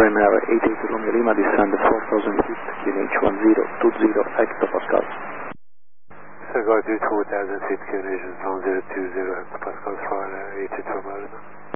Ryanair 88 Romeo Lima, descend 4,000 feet, QNH 1020 hectopascals. Disregard due to 4,000 feet, QNH 1020 hectopascals for 88 Romeo Lima.